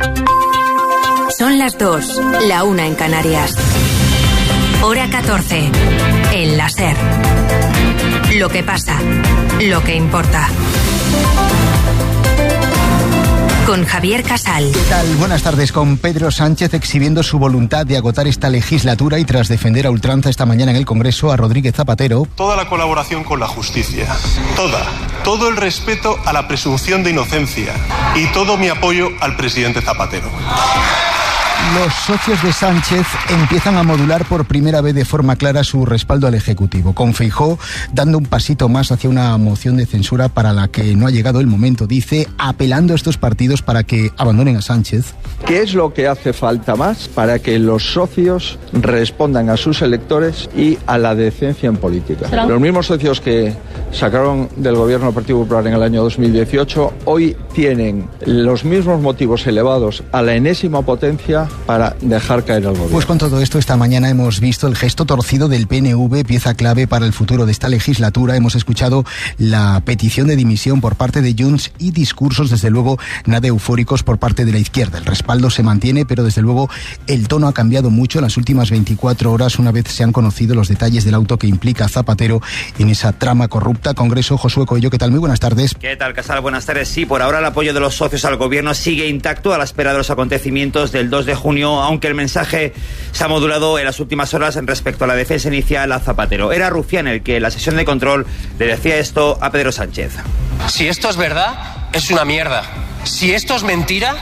Son las 2, la 1 en Canarias. Hora 14, en la SER. Lo que pasa, lo que importa. Con Javier Casal. ¿Qué tal? Buenas tardes. Con Pedro Sánchez exhibiendo su voluntad de agotar esta legislatura y tras defender a ultranza esta mañana en el Congreso a Rodríguez Zapatero. Toda la colaboración con la justicia, todo el respeto a la presunción de inocencia y todo mi apoyo al presidente Zapatero. Los socios de Sánchez empiezan a modular por primera vez de forma clara su respaldo al Ejecutivo, con Feijóo dando un pasito más hacia una moción de censura para la que no ha llegado el momento, dice, apelando a estos partidos para que abandonen a Sánchez. ¿Qué es lo que hace falta más para que los socios respondan a sus electores y a la decencia en política? Los mismos socios que sacaron del gobierno del Partido Popular en el año 2018 hoy tienen los mismos motivos elevados a la enésima potencia para dejar caer al gobierno. Pues con todo esto, esta mañana hemos visto el gesto torcido del PNV, pieza clave para el futuro de esta legislatura. Hemos escuchado la petición de dimisión por parte de Junts y discursos, desde luego, nada eufóricos por parte de la izquierda. El respaldo se mantiene, pero desde luego el tono ha cambiado mucho en las últimas 24 horas, una vez se han conocido los detalles del auto que implica a Zapatero en esa trama corrupta. Congreso, Josué Coello, ¿qué tal? Muy buenas tardes. ¿Qué tal, Casal? Buenas tardes. Sí, por ahora el apoyo de los socios al gobierno sigue intacto a la espera de los acontecimientos del 2 de junio, aunque el mensaje se ha modulado en las últimas horas en respecto a la defensa inicial a Zapatero. Era Rufián el que en la sesión de control le decía esto a Pedro Sánchez. Si esto es verdad, es una mierda. Si esto es mentira,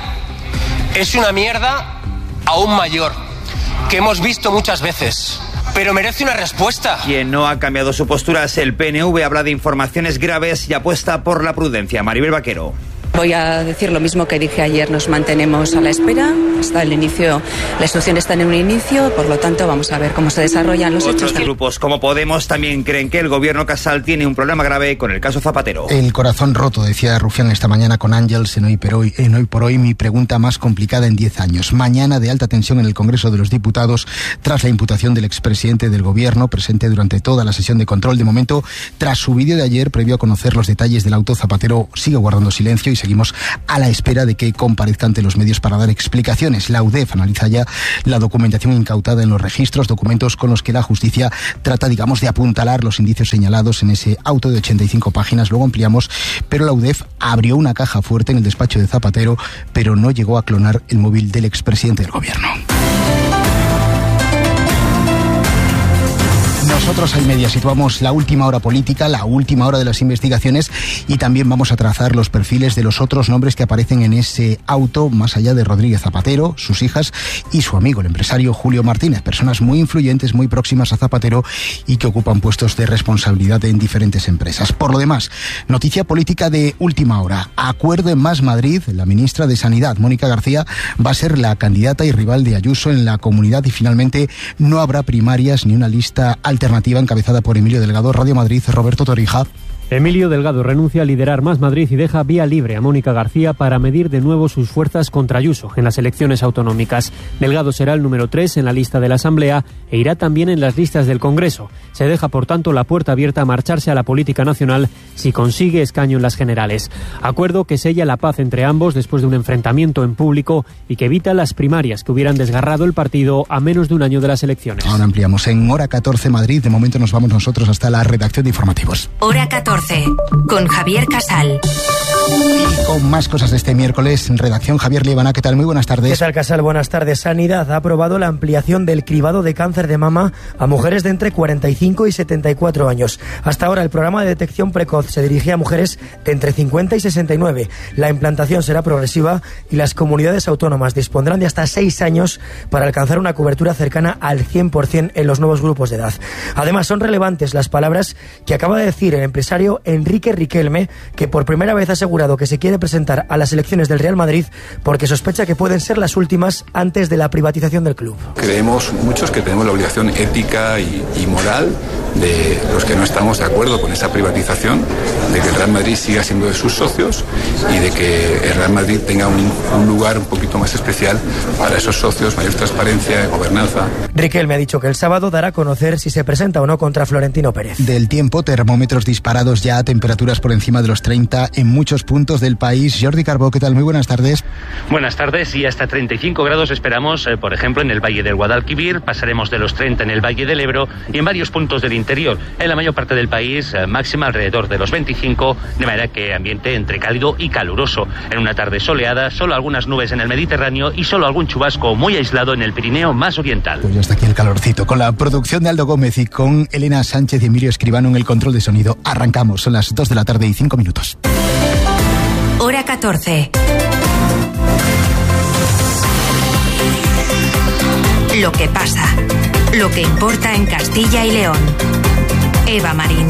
es una mierda aún mayor, que hemos visto muchas veces. Pero merece una respuesta. Quien no ha cambiado su postura es el PNV, habla de informaciones graves y apuesta por la prudencia. Maribel Vaquero. Voy a decir lo mismo que dije ayer, nos mantenemos a la espera, hasta el inicio, la instrucción está en un inicio, por lo tanto vamos a ver cómo se desarrollan los hechos. Otros grupos como Podemos también creen que el gobierno Casal tiene un problema grave con el caso Zapatero. El corazón roto, decía Rufián esta mañana con Ángels en Hoy por Hoy, mi pregunta más complicada en 10 años. Mañana de alta tensión en el Congreso de los Diputados tras la imputación del expresidente del gobierno, presente durante toda la sesión de control. De momento, tras su vídeo de ayer, previo a conocer los detalles del auto, Zapatero sigue guardando silencio y seguimos a la espera de que comparezca ante los medios para dar explicaciones. La UDEF analiza ya la documentación incautada en los registros, documentos con los que la justicia trata, digamos, de apuntalar los indicios señalados en ese auto de 85 páginas. Luego ampliamos, pero la UDEF abrió una caja fuerte en el despacho de Zapatero, pero no llegó a clonar el móvil del expresidente del gobierno. Nosotros al Media situamos la última hora política, la última hora de las investigaciones y también vamos a trazar los perfiles de los otros nombres que aparecen en ese auto, más allá de Rodríguez Zapatero, sus hijas y su amigo, el empresario Julio Martínez, personas muy influyentes, muy próximas a Zapatero y que ocupan puestos de responsabilidad en diferentes empresas. Por lo demás, noticia política de última hora. Acuerdo en Más Madrid, la ministra de Sanidad, Mónica García, va a ser la candidata y rival de Ayuso en la comunidad y finalmente no habrá primarias ni una lista alternativa encabezada por Emilio Delgado. Radio Madrid, Roberto Torija. Emilio Delgado renuncia a liderar Más Madrid y deja vía libre a Mónica García para medir de nuevo sus fuerzas contra Ayuso en las elecciones autonómicas. Delgado será el número 3 en la lista de la Asamblea e irá también en las listas del Congreso. Se deja, por tanto, la puerta abierta a marcharse a la política nacional si consigue escaño en las generales. Acuerdo que sella la paz entre ambos después de un enfrentamiento en público y que evita las primarias que hubieran desgarrado el partido a menos de un año de las elecciones. Ahora ampliamos en Hora 14 Madrid. De momento nos vamos nosotros hasta la redacción de informativos. Hora 14. Con Javier Casal. Y con más cosas de este miércoles, en redacción, Javier Líbana, ¿qué tal? Muy buenas tardes. ¿Qué tal, Casal? Buenas tardes. Sanidad ha aprobado la ampliación del cribado de cáncer de mama a mujeres de entre 45 y 74 años. Hasta ahora el programa de detección precoz se dirigía a mujeres de entre 50 y 69. La implantación será progresiva y las comunidades autónomas dispondrán de hasta 6 años para alcanzar una cobertura cercana al 100% en los nuevos grupos de edad. Además, son relevantes las palabras que acaba de decir el empresario Enrique Riquelme, que por primera vez ha asegurado que se quiere presentar a las elecciones del Real Madrid porque sospecha que pueden ser las últimas antes de la privatización del club. Creemos muchos que tenemos la obligación ética y moral de los que no estamos de acuerdo con esa privatización, de que el Real Madrid siga siendo de sus socios y de que el Real Madrid tenga un lugar un poquito más especial para esos socios, mayor transparencia, gobernanza. Riquelme ha dicho que el sábado dará a conocer si se presenta o no contra Florentino Pérez. Del tiempo, termómetros disparados Tenemos ya temperaturas por encima de los 30 en muchos puntos del país. Jordi Carbó, ¿qué tal? Muy buenas tardes. Buenas tardes, y hasta 35 grados esperamos, por ejemplo, en el Valle del Guadalquivir. Pasaremos de los 30 en el Valle del Ebro y en varios puntos del interior. En la mayor parte del país, máxima alrededor de los 25, de manera que ambiente entre cálido y caluroso. En una tarde soleada, solo algunas nubes en el Mediterráneo y solo algún chubasco muy aislado en el Pirineo más oriental. Pues ya está aquí el calorcito. Con la producción de Aldo Gómez y con Elena Sánchez y Emilio Escribano en el control de sonido. Arrancamos, son las 2 de la tarde y 5 minutos. Hora 14. Lo que pasa, lo que importa en Castilla y León. Eva Marín.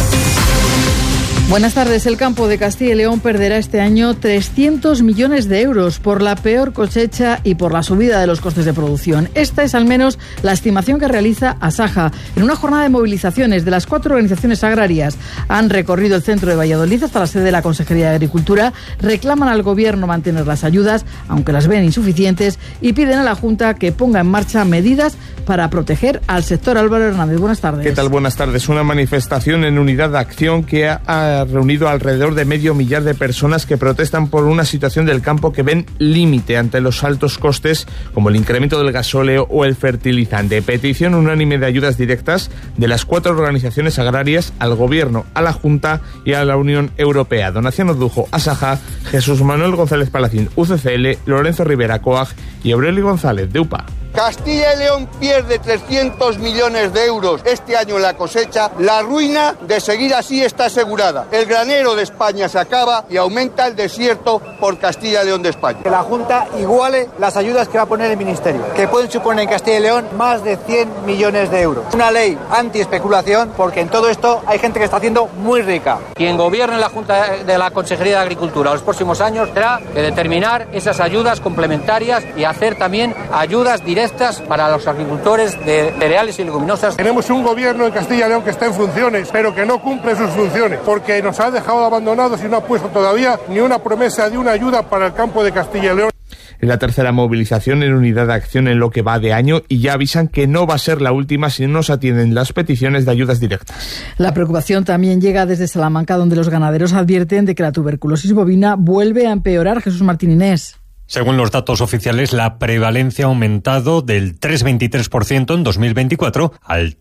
Buenas tardes. El campo de Castilla y León perderá este año 300 millones de euros por la peor cosecha y por la subida de los costes de producción. Esta es al menos la estimación que realiza Asaja. En una jornada de movilizaciones de las 4 organizaciones agrarias han recorrido el centro de Valladolid hasta la sede de la Consejería de Agricultura, reclaman al Gobierno mantener las ayudas, aunque las ven insuficientes, y piden a la Junta que ponga en marcha medidas para proteger al sector. Álvaro Hernández, buenas tardes. ¿Qué tal? Buenas tardes. Una manifestación en unidad de acción que ha reunido alrededor de 500.000 de personas que protestan por una situación del campo que ven límite ante los altos costes, como el incremento del gasóleo o el fertilizante. Petición unánime de ayudas directas de las 4 organizaciones agrarias al Gobierno, a la Junta y a la Unión Europea. Donación Odujo, Asaja, Jesús Manuel González Palacín, UCCL, Lorenzo Rivera, COAG y Aurelio González, de UPA. Castilla y León pierde 300 millones de euros este año en la cosecha. La ruina de seguir así está asegurada. El granero de España se acaba y aumenta el desierto por Castilla y León de España. Que la Junta iguale las ayudas que va a poner el Ministerio, que pueden suponer en Castilla y León más de 100 millones de euros. Una ley anti-especulación, porque en todo esto hay gente que está haciendo muy rica. Quien gobierne la Junta de la Consejería de Agricultura los próximos años tendrá que determinar esas ayudas complementarias y hacer también ayudas directas para los agricultores de cereales y leguminosas. Tenemos un gobierno en Castilla y León que está en funciones, pero que no cumple sus funciones, porque nos ha dejado abandonados y no ha puesto todavía ni una promesa de una ayuda para el campo de Castilla y León. Es la tercera movilización en unidad de acción en lo que va de año y ya avisan que no va a ser la última si no se atienden las peticiones de ayudas directas. La preocupación también llega desde Salamanca, donde los ganaderos advierten de que la tuberculosis bovina vuelve a empeorar. Jesús Martín Inés. Según los datos oficiales, la prevalencia ha aumentado del 3,23% en 2024 al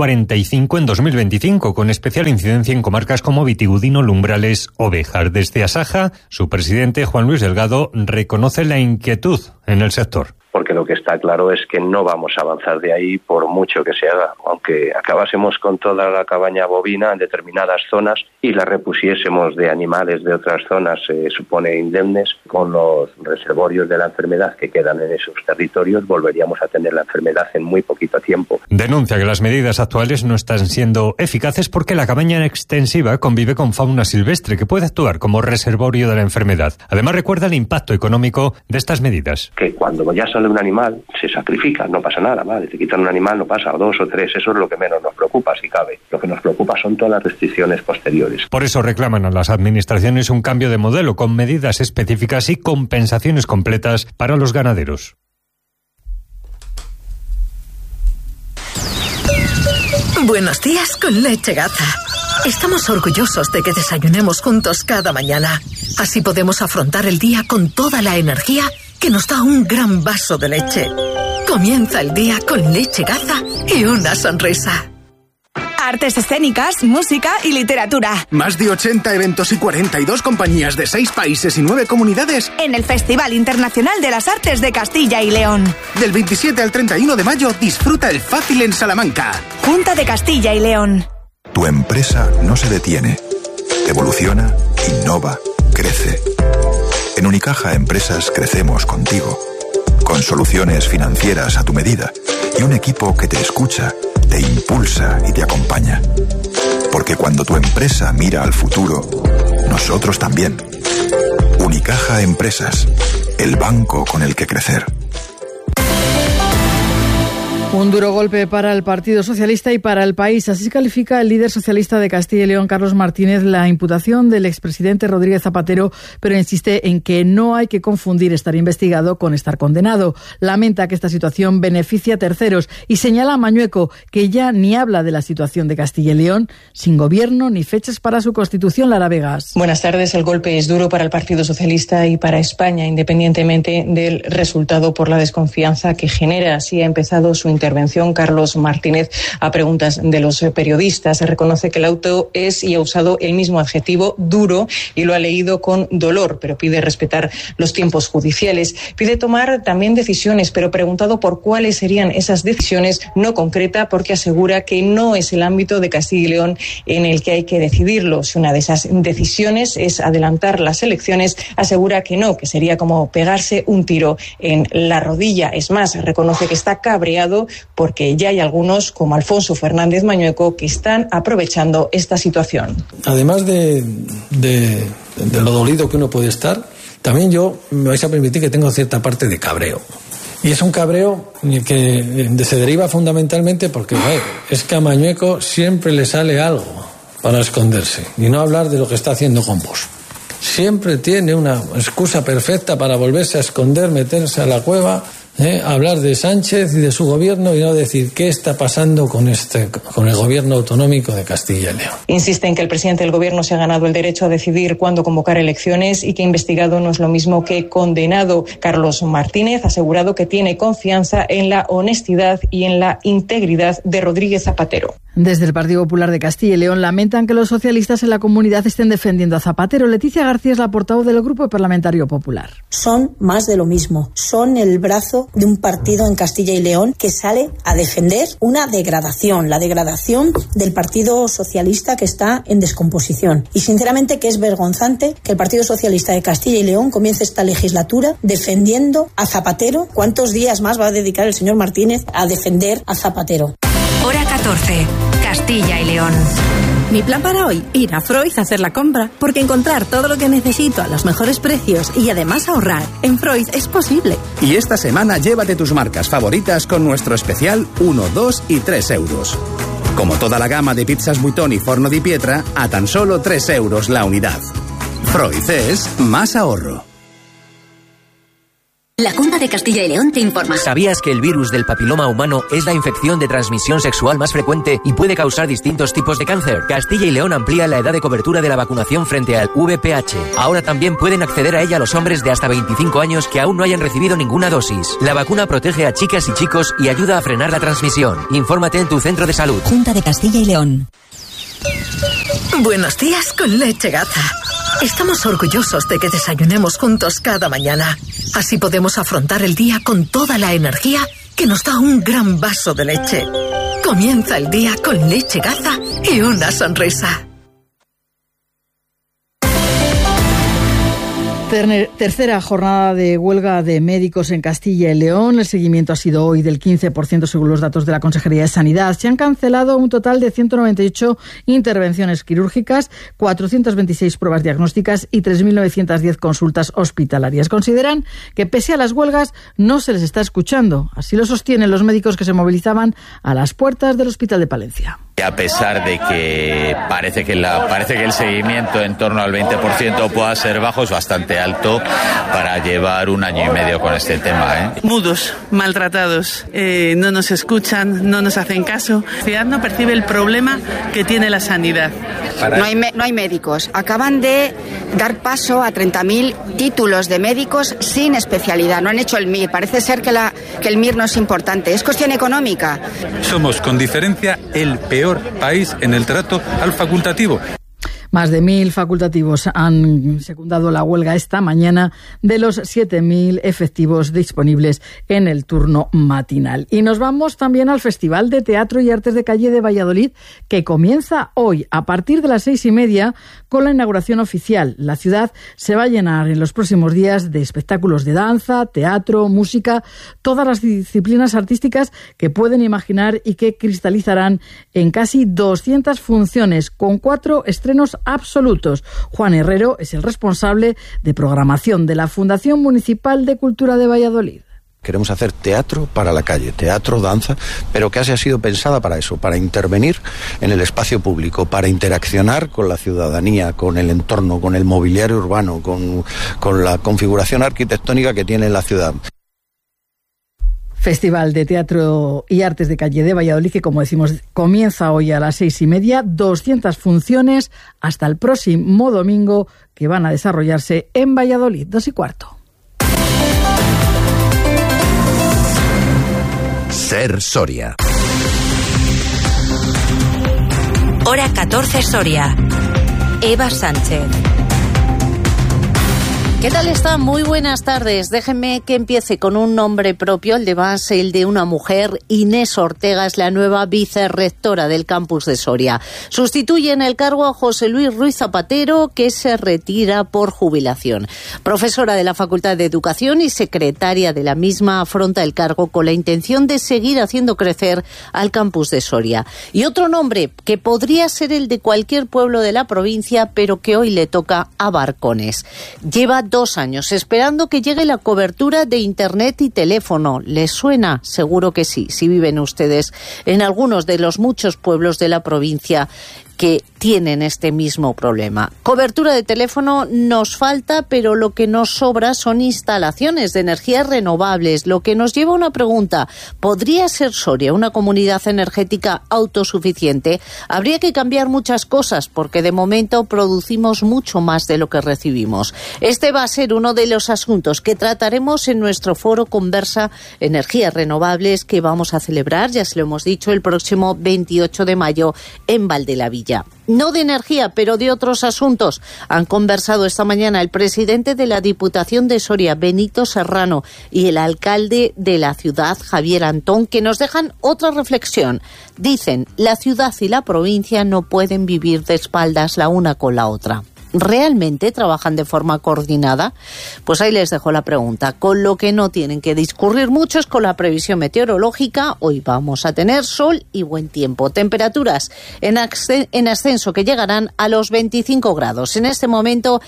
3,45% en 2025, con especial incidencia en comarcas como Vitigudino, Lumbrales o Béjar. Desde Asaja, su presidente, Juan Luis Delgado, reconoce la inquietud en el sector. Porque lo que está claro es que no vamos a avanzar de ahí por mucho que se haga. Aunque acabásemos con toda la cabaña bovina en determinadas zonas y la repusiésemos de animales de otras zonas, se supone indemnes, con los reservorios de la enfermedad que quedan en esos territorios, volveríamos a tener la enfermedad en muy poquito tiempo. Denuncia que las medidas actuales no están siendo eficaces porque la cabaña extensiva convive con fauna silvestre que puede actuar como reservorio de la enfermedad. Además, recuerda el impacto económico de estas medidas. Que cuando ya sale un animal, se sacrifica, no pasa nada, ¿vale? Te quitan un animal, no pasa, o 2 o 3, eso es lo que menos nos preocupa, si cabe. Lo que nos preocupa son todas las restricciones posteriores. Por eso reclaman a las administraciones un cambio de modelo con medidas específicas y compensaciones completas para los ganaderos. Buenos días con Leche Gaza. Estamos orgullosos de que desayunemos juntos cada mañana. Así podemos afrontar el día con toda la energía que nos da un gran vaso de leche. Comienza el día con Leche Gaza y una sonrisa. Artes escénicas, música y literatura. Más de 80 eventos y 42 compañías de 6 países y 9 comunidades en el Festival Internacional de las Artes de Castilla y León. Del 27 al 31 de mayo disfruta el Fácil en Salamanca. Junta de Castilla y León. Tu empresa no se detiene. Evoluciona, innova, crece. En Unicaja Empresas crecemos contigo, con soluciones financieras a tu medida y un equipo que te escucha, te impulsa y te acompaña. Porque cuando tu empresa mira al futuro, nosotros también. Unicaja Empresas, el banco con el que crecer. Un duro golpe para el Partido Socialista y para el país. Así califica el líder socialista de Castilla y León, Carlos Martínez, la imputación del expresidente Rodríguez Zapatero, pero insiste en que no hay que confundir estar investigado con estar condenado. Lamenta que esta situación beneficia a terceros y señala a Mañueco que ya ni habla de la situación de Castilla y León, sin gobierno ni fechas para su constitución. Lara Vegas. Buenas tardes. El golpe es duro para el Partido Socialista y para España, independientemente del resultado, por la desconfianza que genera. Así ha empezado su intervención Carlos Martínez a preguntas de los periodistas. Se reconoce que el auto es y ha usado el mismo adjetivo, duro, y lo ha leído con dolor, pero pide respetar los tiempos judiciales. Pide tomar también decisiones, pero preguntado por cuáles serían esas decisiones, no concreta, porque asegura que no es el ámbito de Castilla y León en el que hay que decidirlo. Si una de esas decisiones es adelantar las elecciones, asegura que no, que sería como pegarse un tiro en la rodilla. Es más, reconoce que está cabreado porque ya hay algunos, como Alfonso Fernández Mañueco, que están aprovechando esta situación. Además de lo dolido que uno puede estar, también yo me vais a permitir que tengo cierta parte de cabreo. Y es un cabreo que se deriva fundamentalmente porque es que a Mañueco siempre le sale algo para esconderse y no hablar de lo que está haciendo con Vox. Siempre tiene una excusa perfecta para volverse a esconder, meterse a la cueva, hablar de Sánchez y de su gobierno y no decir qué está pasando con el gobierno autonómico de Castilla y León. Insiste en que el presidente del gobierno se ha ganado el derecho a decidir cuándo convocar elecciones y que investigado no es lo mismo que condenado. Carlos Martínez ha asegurado que tiene confianza en la honestidad y en la integridad de Rodríguez Zapatero. Desde el Partido Popular de Castilla y León lamentan que los socialistas en la comunidad estén defendiendo a Zapatero. Leticia García es la portavoz del Grupo Parlamentario Popular. Son más de lo mismo. Son el brazo de un partido en Castilla y León que sale a defender una degradación, la degradación del Partido Socialista que está en descomposición. Y sinceramente que es vergonzante que el Partido Socialista de Castilla y León comience esta legislatura defendiendo a Zapatero. ¿Cuántos días más va a dedicar el señor Martínez a defender a Zapatero? Hora 14, Castilla y León. Mi plan para hoy, ir a Freud a hacer la compra, porque encontrar todo lo que necesito a los mejores precios y además ahorrar en Freud es posible. Y esta semana llévate tus marcas favoritas con nuestro especial 1, 2 y 3 euros. Como toda la gama de pizzas Buitón y Forno di Pietra, a tan solo 3 euros la unidad. Freud es más ahorro. La Junta de Castilla y León te informa. ¿Sabías que el virus del papiloma humano es la infección de transmisión sexual más frecuente y puede causar distintos tipos de cáncer? Castilla y León amplía la edad de cobertura de la vacunación frente al VPH. Ahora también pueden acceder a ella los hombres de hasta 25 años que aún no hayan recibido ninguna dosis. La vacuna protege a chicas y chicos y ayuda a frenar la transmisión. Infórmate en tu centro de salud. Junta de Castilla y León. Buenos días con Leche Gaza. Estamos orgullosos de que desayunemos juntos cada mañana. Así podemos afrontar el día con toda la energía que nos da un gran vaso de leche. Comienza el día con Leche Gaza y una sonrisa. Tercera jornada de huelga de médicos en Castilla y León. El seguimiento ha sido hoy del 15% según los datos de la Consejería de Sanidad. Se han cancelado un total de 198 intervenciones quirúrgicas, 426 pruebas diagnósticas y 3.910 consultas hospitalarias. Consideran que pese a las huelgas no se les está escuchando. Así lo sostienen los médicos que se movilizaban a las puertas del Hospital de Palencia. A pesar de que parece que el seguimiento en torno al 20% pueda ser bajo, es bastante alto para llevar 1 año y medio con este tema. Mudos, maltratados, no nos escuchan, no nos hacen caso. La sociedad no percibe el problema que tiene la sanidad. No hay médicos. Acaban de dar paso a 30.000 títulos de médicos sin especialidad. No han hecho el MIR. Parece ser que el MIR no es importante. Es cuestión económica. Somos, con diferencia, el peor país en el trato al facultativo. Más de 1.000 facultativos han secundado la huelga esta mañana de los 7.000 efectivos disponibles en el turno matinal. Y nos vamos también al Festival de Teatro y Artes de Calle de Valladolid, que comienza hoy a partir de las 6:30 con la inauguración oficial. La ciudad se va a llenar en los próximos días de espectáculos de danza, teatro, música, todas las disciplinas artísticas que pueden imaginar y que cristalizarán en casi 200 funciones con 4 estrenos absolutos. Juan Herrero es el responsable de programación de la Fundación Municipal de Cultura de Valladolid. Queremos hacer teatro para la calle, teatro, danza, pero que ha sido pensada para eso, para intervenir en el espacio público, para interaccionar con la ciudadanía, con el entorno, con el mobiliario urbano, con la configuración arquitectónica que tiene la ciudad. Festival de Teatro y Artes de Calle de Valladolid, que como decimos comienza hoy a las 6:30, 200 funciones hasta el próximo domingo que van a desarrollarse en Valladolid, 2:15. Ser Soria. Hora 14 Soria. Eva Sánchez. ¿Qué tal está? Muy buenas tardes. Déjenme que empiece con un nombre propio, el de una mujer. Inés Ortega es la nueva vicerrectora del campus de Soria. Sustituye en el cargo a José Luis Ruiz Zapatero, que se retira por jubilación. Profesora de la Facultad de Educación y secretaria de la misma, afronta el cargo con la intención de seguir haciendo crecer al campus de Soria. Y otro nombre que podría ser el de cualquier pueblo de la provincia, pero que hoy le toca a Barcones. Lleva 2 años esperando que llegue la cobertura de internet y teléfono. ¿Les suena? Seguro que sí, si viven ustedes en algunos de los muchos pueblos de la provincia que tienen este mismo problema. Cobertura de teléfono nos falta, pero lo que nos sobra son instalaciones de energías renovables, lo que nos lleva a una pregunta. ¿Podría ser Soria una comunidad energética autosuficiente? Habría que cambiar muchas cosas, porque de momento producimos mucho más de lo que recibimos. Este va a ser uno de los asuntos que trataremos en nuestro foro Conversa Energías Renovables, que vamos a celebrar, ya se lo hemos dicho, el próximo 28 de mayo en Valdelavilla. No de energía, pero de otros asuntos. Han conversado esta mañana el presidente de la Diputación de Soria, Benito Serrano, y el alcalde de la ciudad, Javier Antón, que nos dejan otra reflexión. Dicen, la ciudad y la provincia no pueden vivir de espaldas la una con la otra. ¿Realmente trabajan de forma coordinada? Pues ahí les dejo la pregunta. Con lo que no tienen que discurrir mucho es con la previsión meteorológica. Hoy vamos a tener sol y buen tiempo. Temperaturas en ascenso que llegarán a los 25 grados. En este momento,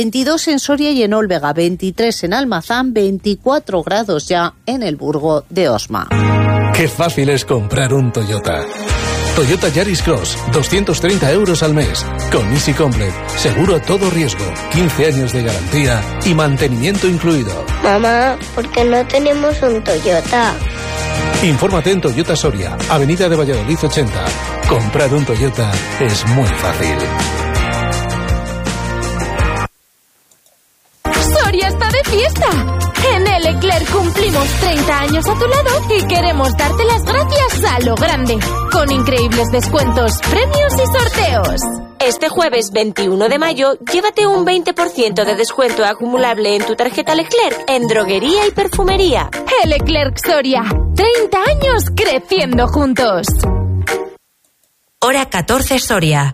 22 en Soria y en Olvega, 23 en Almazán, 24 grados ya en el Burgo de Osma. Qué fácil es comprar un Toyota. Toyota Yaris Cross, 230 euros al mes. Con Easy Complete, seguro a todo riesgo, 15 años de garantía y mantenimiento incluido. Mamá, ¿por qué no tenemos un Toyota? Infórmate en Toyota Soria, Avenida de Valladolid 80. Comprar un Toyota es muy fácil. ¡Soria está de fiesta! En El Leclerc cumplimos 30 años a tu lado y queremos darte las gracias a lo grande, con increíbles descuentos, premios y sorteos. Este jueves 21 de mayo, llévate un 20% de descuento acumulable en tu tarjeta Leclerc en droguería y perfumería. El Leclerc Soria, 30 años creciendo juntos. Hora 14 Soria.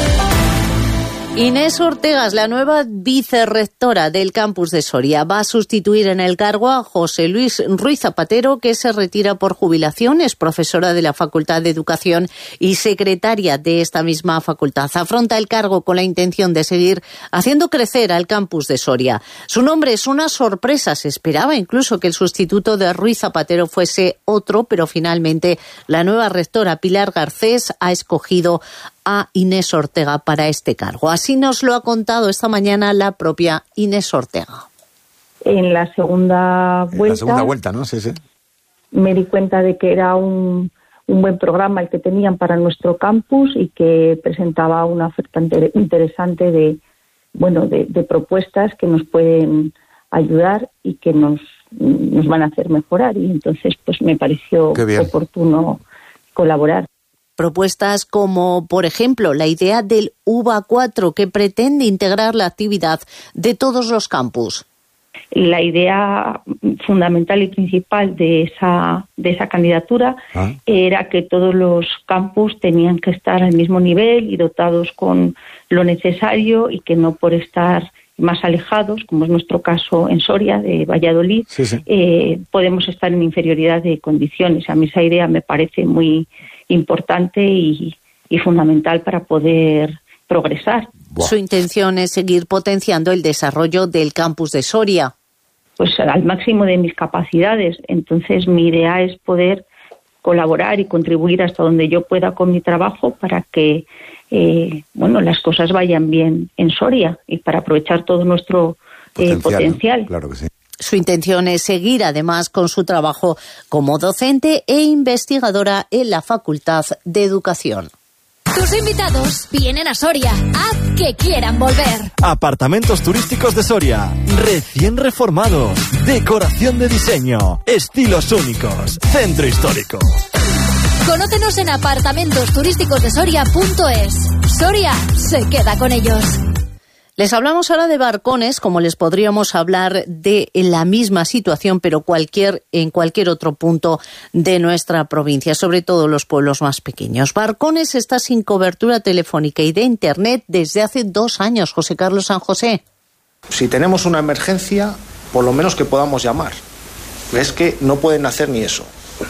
Inés Ortega es la nueva vicerrectora del campus de Soria. Va a sustituir en el cargo a José Luis Ruiz Zapatero, que se retira por jubilación. Es profesora de la Facultad de Educación y secretaria de esta misma facultad. Afronta el cargo con la intención de seguir haciendo crecer al campus de Soria. Su nombre es una sorpresa. Se esperaba incluso que el sustituto de Ruiz Zapatero fuese otro, pero finalmente la nueva rectora Pilar Garcés ha escogido a Inés Ortega para este cargo. Así nos lo ha contado esta mañana la propia Inés Ortega. En la segunda vuelta. La segunda vuelta, ¿no? Sí, sí. Me di cuenta de que era un buen programa el que tenían para nuestro campus y que presentaba una oferta interesante de propuestas que nos pueden ayudar y que nos van a hacer mejorar. Y entonces, pues me pareció oportuno colaborar. Propuestas como, por ejemplo, la idea del UVA 4, que pretende integrar la actividad de todos los campus. La idea fundamental y principal de esa candidatura era que todos los campus tenían que estar al mismo nivel y dotados con lo necesario, y que no por estar más alejados, como es nuestro caso en Soria, de Valladolid, podemos estar en inferioridad de condiciones. A mí esa idea me parece muy importante y fundamental para poder progresar. Su intención es seguir potenciando el desarrollo del campus de Soria. pues al máximo de mis capacidades. Entonces mi idea es poder colaborar y contribuir hasta donde yo pueda con mi trabajo para que las cosas vayan bien en Soria y para aprovechar todo nuestro potencial. Claro que sí. Su intención es seguir además con su trabajo como docente e investigadora en la Facultad de Educación. Tus invitados vienen a Soria. Haz que quieran volver. Apartamentos turísticos de Soria, recién reformados, decoración de diseño, estilos únicos, centro histórico. Conócenos en apartamentosturísticosdesoria.es. Soria se queda con ellos. Les hablamos ahora de barcones, como les podríamos hablar de la misma situación, pero en cualquier otro punto de nuestra provincia, sobre todo los pueblos más pequeños. Barcones está sin cobertura telefónica y de Internet desde hace 2 años. José Carlos San José. Si tenemos una emergencia, por lo menos que podamos llamar. Es que no pueden hacer ni eso.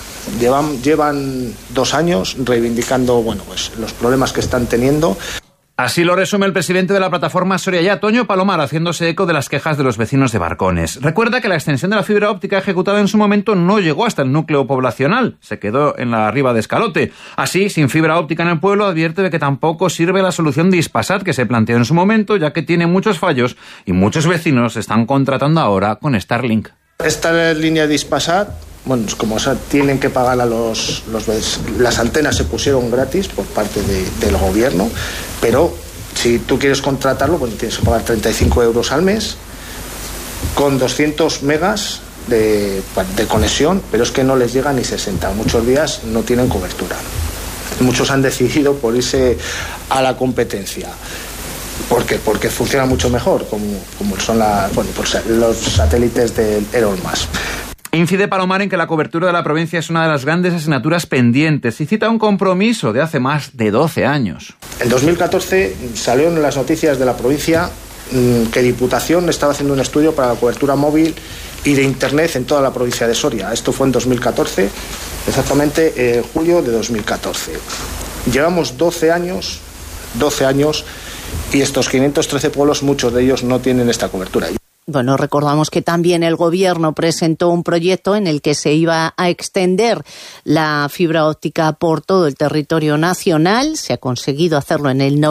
Llevan 2 años reivindicando los problemas que están teniendo. Así lo resume el presidente de la plataforma Soria Ya, Toño Palomar, haciéndose eco de las quejas de los vecinos de Barcones. Recuerda que la extensión de la fibra óptica ejecutada en su momento no llegó hasta el núcleo poblacional, se quedó en la riba de Escalote. Así, sin fibra óptica en el pueblo, advierte de que tampoco sirve la solución de Hispasat que se planteó en su momento, ya que tiene muchos fallos y muchos vecinos están contratando ahora con Starlink. Esta línea de Hispasat, como tienen que pagar a las antenas se pusieron gratis por parte del gobierno, pero si tú quieres contratarlo, tienes que pagar 35 euros al mes con 200 megas de conexión, pero es que no les llega ni 60. Muchos días no tienen cobertura. Muchos han decidido por irse a la competencia. Porque funciona mucho mejor, como son los satélites del Elon Musk. Incide Palomar en que la cobertura de la provincia es una de las grandes asignaturas pendientes y cita un compromiso de hace más de 12 años. En 2014 salió en las noticias de la provincia que Diputación estaba haciendo un estudio para la cobertura móvil y de Internet en toda la provincia de Soria. Esto fue en 2014, exactamente en julio de 2014. Llevamos 12 años y estos 513 pueblos, muchos de ellos no tienen esta cobertura. Bueno, recordamos que también el Gobierno presentó un proyecto en el que se iba a extender la fibra óptica por todo el territorio nacional. Se ha conseguido hacerlo en el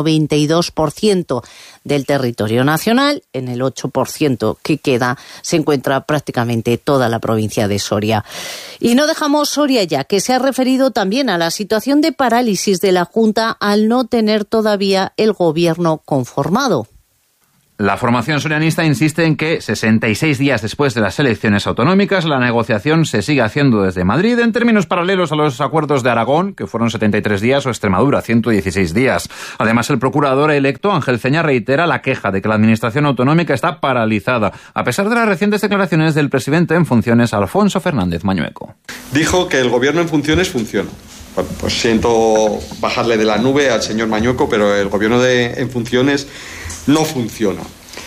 92% del territorio nacional. En el 8% que queda se encuentra prácticamente toda la provincia de Soria. Y no dejamos Soria Ya, que se ha referido también a la situación de parálisis de la Junta al no tener todavía el Gobierno conformado. La formación sorianista insiste en que 66 días después de las elecciones autonómicas la negociación se sigue haciendo desde Madrid en términos paralelos a los acuerdos de Aragón, que fueron 73 días, o Extremadura, 116 días. Además, el procurador electo, Ángel Ceña, reitera la queja de que la administración autonómica está paralizada, a pesar de las recientes declaraciones del presidente en funciones, Alfonso Fernández Mañueco. Dijo que el gobierno en funciones funciona. Bueno, pues siento bajarle de la nube al señor Mañueco, pero el gobierno en funciones no funciona.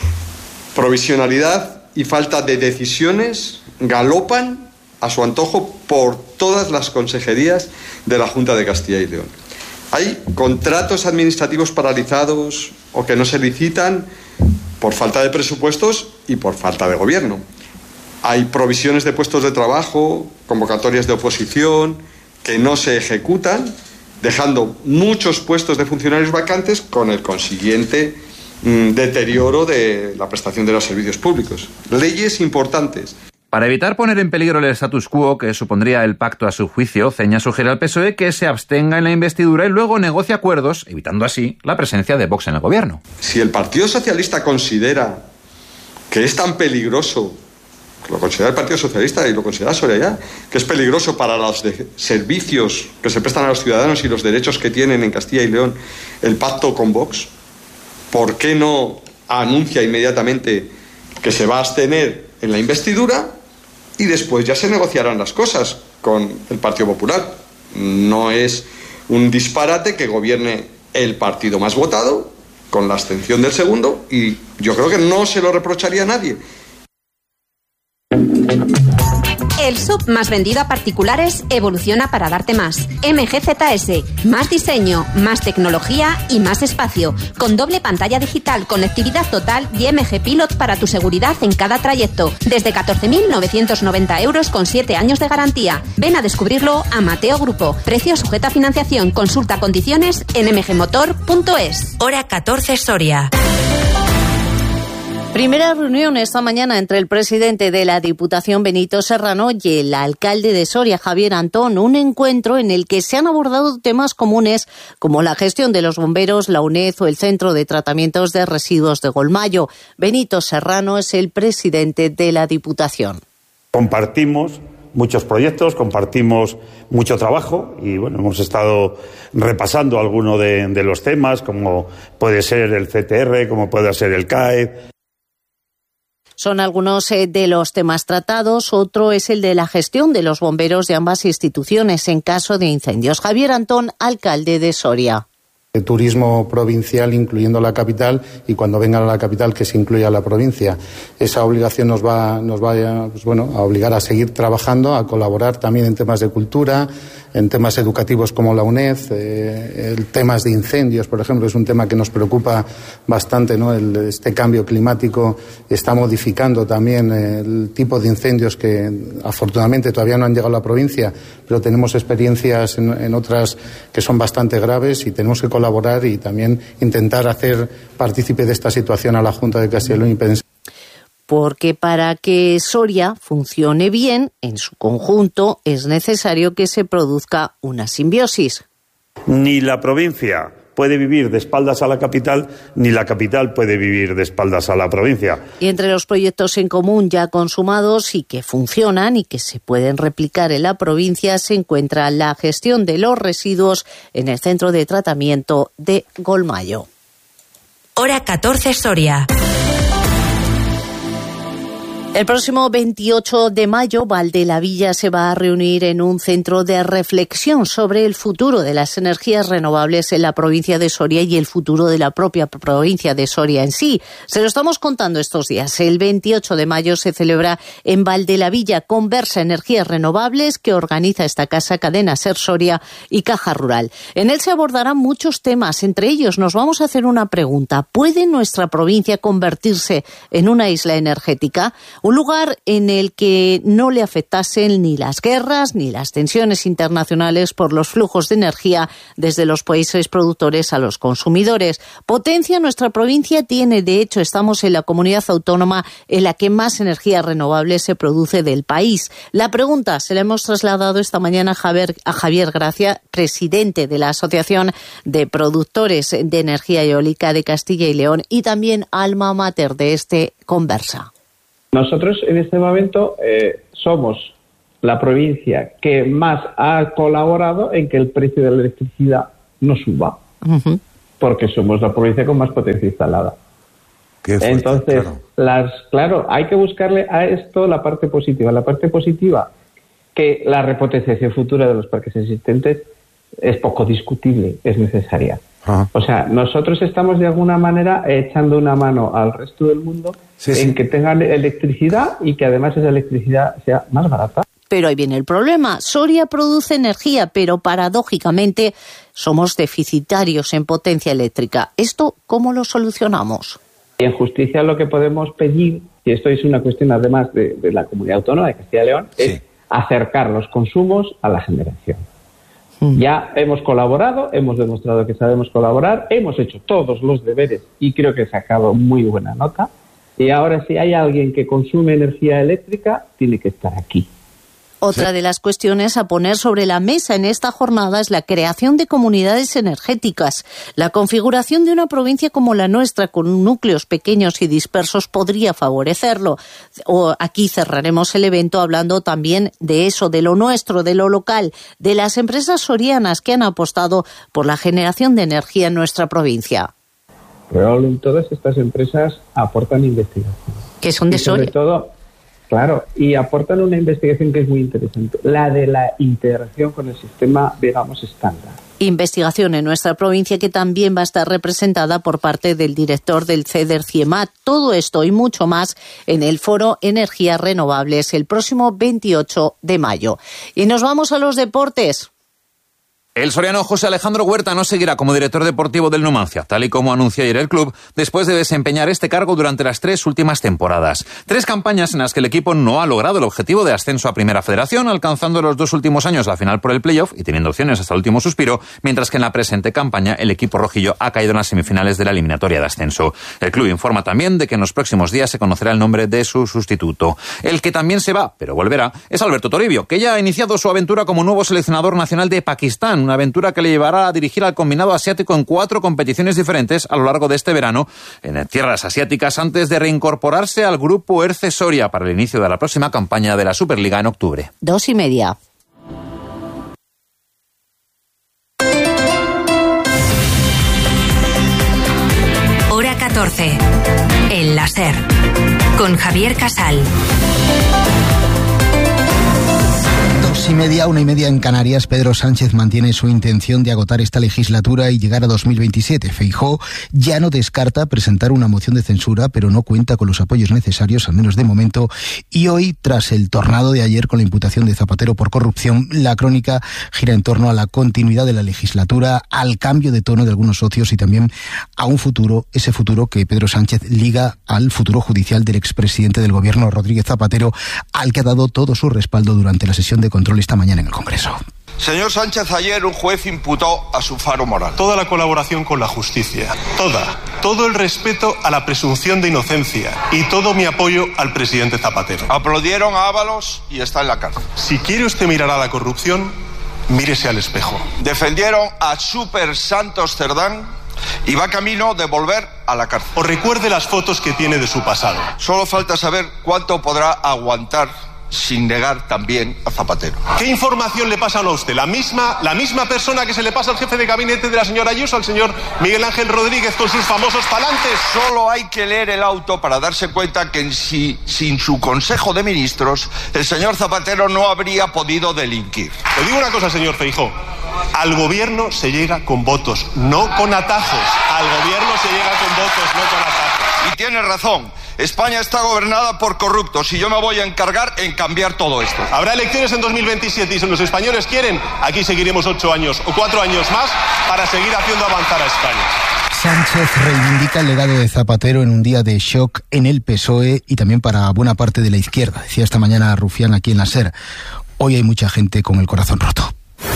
Provisionalidad y falta de decisiones galopan a su antojo por todas las consejerías de la Junta de Castilla y León. Hay contratos administrativos paralizados o que no se licitan por falta de presupuestos y por falta de gobierno. Hay provisiones de puestos de trabajo, convocatorias de oposición que no se ejecutan, dejando muchos puestos de funcionarios vacantes con el consiguiente deterioro de la prestación de los servicios públicos. Leyes importantes. Para evitar poner en peligro el status quo que supondría el pacto a su juicio, Ceña sugiere al PSOE que se abstenga en la investidura y luego negocie acuerdos, evitando así la presencia de Vox en el gobierno. Si el Partido Socialista considera que es tan peligroso, lo considera el Partido Socialista y lo considera Soria Ya, que es peligroso para los servicios que se prestan a los ciudadanos y los derechos que tienen en Castilla y León el pacto con Vox, ¿por qué no anuncia inmediatamente que se va a abstener en la investidura y después ya se negociarán las cosas con el Partido Popular? No es un disparate que gobierne el partido más votado con la abstención del segundo, y yo creo que no se lo reprocharía a nadie. El SUV más vendido a particulares evoluciona para darte más. MGZS, más diseño, más tecnología y más espacio. Con doble pantalla digital, conectividad total y MG Pilot para tu seguridad en cada trayecto. Desde 14.990 euros con 7 años de garantía. Ven a descubrirlo a Mateo Grupo. Precio sujeto a financiación. Consulta condiciones en mgmotor.es. Hora 14 Soria. Primera reunión esta mañana entre el presidente de la Diputación, Benito Serrano, y el alcalde de Soria, Javier Antón. Un encuentro en el que se han abordado temas comunes como la gestión de los bomberos, la UNED o el Centro de Tratamientos de Residuos de Golmayo. Benito Serrano es el presidente de la Diputación. Compartimos muchos proyectos, compartimos mucho trabajo y bueno, hemos estado repasando algunos de los temas, como puede ser el CTR, como puede ser el CAE. Son algunos de los temas tratados. Otro es el de la gestión de los bomberos de ambas instituciones en caso de incendios. Javier Antón, alcalde de Soria. El turismo provincial, incluyendo la capital, y cuando vengan a la capital que se incluya la provincia. Esa obligación nos va a obligar a seguir trabajando, a colaborar también en temas de cultura, en temas educativos como la UNED, temas de incendios, por ejemplo, es un tema que nos preocupa bastante, ¿no? Este cambio climático está modificando también el tipo de incendios que afortunadamente todavía no han llegado a la provincia, pero tenemos experiencias en otras que son bastante graves y tenemos que colaborar y también intentar hacer partícipe de esta situación a la Junta de Castilla y León y pensar. Porque para que Soria funcione bien en su conjunto es necesario que se produzca una simbiosis. Ni la provincia puede vivir de espaldas a la capital, ni la capital puede vivir de espaldas a la provincia. Y entre los proyectos en común ya consumados y que funcionan y que se pueden replicar en la provincia se encuentra la gestión de los residuos en el Centro de Tratamiento de Golmayo. Hora 14 Soria. El próximo 28 de mayo, Valdelavilla se va a reunir en un centro de reflexión sobre el futuro de las energías renovables en la provincia de Soria y el futuro de la propia provincia de Soria en sí. Se lo estamos contando estos días. El 28 de mayo se celebra en Valdelavilla Conversa Energías Renovables que organiza esta casa Cadena Ser Soria y Caja Rural. En él se abordarán muchos temas. Entre ellos nos vamos a hacer una pregunta. ¿Puede nuestra provincia convertirse en una isla energética? Un lugar en el que no le afectasen ni las guerras ni las tensiones internacionales por los flujos de energía desde los países productores a los consumidores. Potencia nuestra provincia tiene, de hecho, estamos en la comunidad autónoma en la que más energía renovable se produce del país. La pregunta se la hemos trasladado esta mañana a Javier Gracia, presidente de la Asociación de Productores de Energía Eólica de Castilla y León y también alma mater de este Conversa. Nosotros en este momento somos la provincia que más ha colaborado en que el precio de la electricidad no suba, porque somos la provincia con más potencia instalada. Entonces, claro, hay que buscarle a esto la parte positiva. La parte positiva, que la repotenciación futura de los parques existentes es poco discutible, es necesaria. O sea, nosotros estamos de alguna manera echando una mano al resto del mundo en que tengan electricidad y que además esa electricidad sea más barata. Pero ahí viene el problema. Soria produce energía, pero paradójicamente somos deficitarios en potencia eléctrica. ¿Esto cómo lo solucionamos? Y en justicia lo que podemos pedir, y esto es una cuestión además de la Comunidad Autónoma de Castilla y León, es acercar los consumos a la generación. Ya hemos colaborado, hemos demostrado que sabemos colaborar, hemos hecho todos los deberes y creo que he sacado muy buena nota. Y ahora si hay alguien que consume energía eléctrica, tiene que estar aquí. Otra de las cuestiones a poner sobre la mesa en esta jornada es la creación de comunidades energéticas. La configuración de una provincia como la nuestra, con núcleos pequeños y dispersos, podría favorecerlo. Aquí cerraremos el evento hablando también de eso, de lo nuestro, de lo local, de las empresas sorianas que han apostado por la generación de energía en nuestra provincia. Probablemente todas estas empresas aportan investigación. Que son de Soria. Sobre todo, claro, y aportan una investigación que es muy interesante, la de la integración con el sistema, digamos, estándar. investigación en nuestra provincia, que también va a estar representada por parte del director del CEDER CIEMAT. Todo esto y mucho más en el Foro Energías Renovables el próximo 28 de mayo. Y nos vamos a los deportes. El soriano José Alejandro Huerta no seguirá como director deportivo del Numancia, tal y como anunció ayer el club, después de desempeñar este cargo durante las 3 últimas temporadas. 3 campañas en las que el equipo no ha logrado el objetivo de ascenso a Primera Federación, alcanzando en los 2 últimos años la final por el playoff y teniendo opciones hasta el último suspiro, mientras que en la presente campaña el equipo rojillo ha caído en las semifinales de la eliminatoria de ascenso. El club informa también de que en los próximos días se conocerá el nombre de su sustituto. El que también se va, pero volverá, es Alberto Toribio, que ya ha iniciado su aventura como nuevo seleccionador nacional de Pakistán, una aventura que le llevará a dirigir al combinado asiático en 4 competiciones diferentes a lo largo de este verano en tierras asiáticas, antes de reincorporarse al grupo Erce Soria para el inicio de la próxima campaña de la Superliga en octubre. 2:30. Hora 14. El láser. Con Javier Casal. 2:30, 1:30 en Canarias. Pedro Sánchez mantiene su intención de agotar esta legislatura y llegar a 2027. Feijóo ya no descarta presentar una moción de censura, pero no cuenta con los apoyos necesarios, al menos de momento. Y hoy, tras el tornado de ayer con la imputación de Zapatero por corrupción, la crónica gira en torno a la continuidad de la legislatura, al cambio de tono de algunos socios y también a un futuro, ese futuro que Pedro Sánchez liga al futuro judicial del expresidente del gobierno, Rodríguez Zapatero, al que ha dado todo su respaldo durante la sesión de control esta mañana en el Congreso. Señor Sánchez, ayer un juez imputó a su faro moral. Toda la colaboración con la justicia, todo el respeto a la presunción de inocencia y todo mi apoyo al presidente Zapatero. Aplaudieron a Ábalos y está en la cárcel. Si quiere usted mirar a la corrupción, mírese al espejo. Defendieron a Super Santos Cerdán y va camino de volver a la cárcel. O recuerde las fotos que tiene de su pasado. Solo falta saber cuánto podrá aguantar sin negar también a Zapatero. ¿Qué información le pasan a usted? ¿La misma persona que se le pasa al jefe de gabinete de la señora Ayuso, al señor Miguel Ángel Rodríguez, con sus famosos palantes? Solo hay que leer el auto para darse cuenta que sin su Consejo de Ministros, el señor Zapatero no habría podido delinquir. Le digo una cosa, señor Feijóo. Al gobierno se llega con votos, no con atajos. Al gobierno se llega con votos, no con atajos. Y tiene razón. España está gobernada por corruptos y yo me voy a encargar en cambiar todo esto. Habrá elecciones en 2027 y si los españoles quieren, aquí seguiremos 8 años o 4 años más para seguir haciendo avanzar a España. Sánchez reivindica el legado de Zapatero en un día de shock en el PSOE y también para buena parte de la izquierda. Decía esta mañana Rufián aquí en la SER. Hoy hay mucha gente con el corazón roto.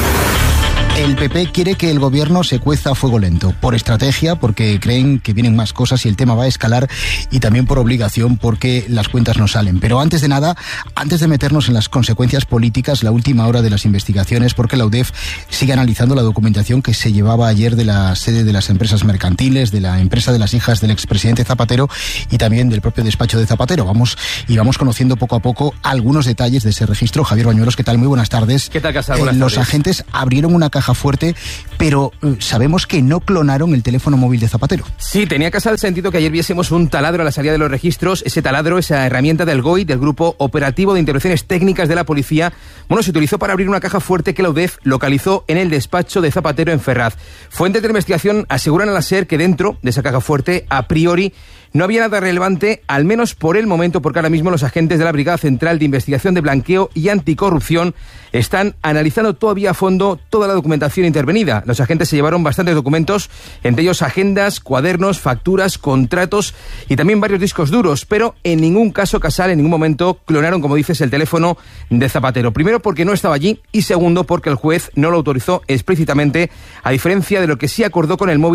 El PP quiere que el gobierno se cueza a fuego lento, por estrategia, porque creen que vienen más cosas y el tema va a escalar, y también por obligación, porque las cuentas no salen. Pero antes de nada, antes de meternos en las consecuencias políticas, la última hora de las investigaciones, porque la UDEF sigue analizando la documentación que se llevaba ayer de la sede de las empresas mercantiles, de la empresa de las hijas del expresidente Zapatero y también del propio despacho de Zapatero. Vamos conociendo poco a poco algunos detalles de ese registro. Javier Bañuelos, ¿qué tal? Muy buenas tardes. ¿Qué tal, Casal? Buenas tardes. Los agentes abrieron una caja fuerte, pero sabemos que no clonaron el teléfono móvil de Zapatero. Sí, tenía Casal el sentido que ayer viésemos un taladro a la salida de los registros. Ese taladro, esa herramienta del GOI, del Grupo Operativo de Intervenciones Técnicas de la Policía, se utilizó para abrir una caja fuerte que la UDEF localizó en el despacho de Zapatero en Ferraz. Fuentes de investigación aseguran a la SER que dentro de esa caja fuerte, a priori, no había nada relevante, al menos por el momento, porque ahora mismo los agentes de la Brigada Central de Investigación de Blanqueo y Anticorrupción están analizando todavía a fondo toda la documentación intervenida. Los agentes se llevaron bastantes documentos, entre ellos agendas, cuadernos, facturas, contratos y también varios discos duros, pero en ningún caso, Casal, en ningún momento clonaron, como dices, el teléfono de Zapatero. Primero, porque no estaba allí, y segundo, porque el juez no lo autorizó explícitamente, a diferencia de lo que sí acordó con el móvil